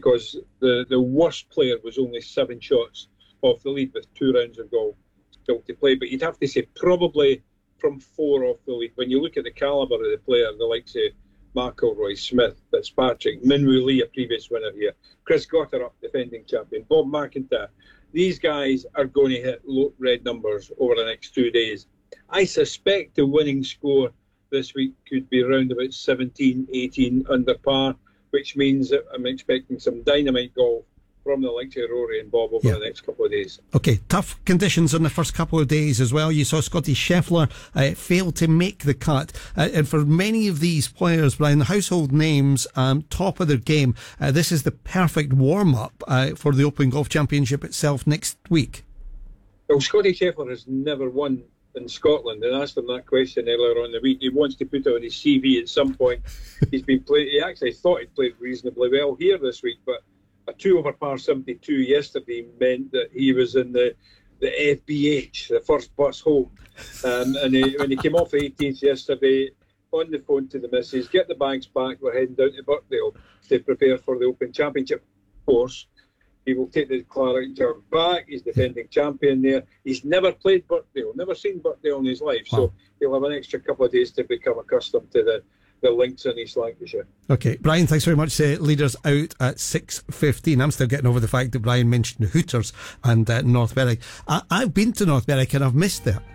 because the worst player was only 7 shots off the lead with 2 rounds of golf still to play. But you'd have to say probably from 4 off the lead. When you look at the calibre of the player, the likes of McIlroy, Smith, Fitzpatrick, Minwoo Lee, a previous winner here, Chris Gotterup, defending champion, Bob McIntyre, these guys are going to hit red numbers over the next 2 days. I suspect the winning score this week could be around about 17, 18 under par, which means that I'm expecting some dynamite golf from the likes of Rory and Bob over the next couple of days. Okay, tough conditions in the first couple of days as well. You saw Scotty Scheffler fail to make the cut. And for many of these players, Brian, the household names, top of their game, this is the perfect warm-up for the Open Golf Championship itself next week. Well, Scotty Scheffler has never won in Scotland, and I asked him that question earlier on in the week. He wants to put it on his CV at some point. He actually thought he'd played reasonably well here this week, but a 2 over par 72 yesterday meant that he was in the FBH, the first bus home. And when he came off the 18th yesterday, on the phone to the missus, get the bags back, we're heading down to Birkdale to prepare for the Open Championship. Of course, he will take the claret jug back. He's defending champion there. He's never played Birkdale, never seen Birkdale in his life. So he'll have an extra couple of days to become accustomed to the links in East Lancashire. Okay, Brian, thanks very much. Leaders out at 6:15. I'm still getting over the fact that Brian mentioned the Hooters and North Berwick. I've been to North Berwick and I've missed it.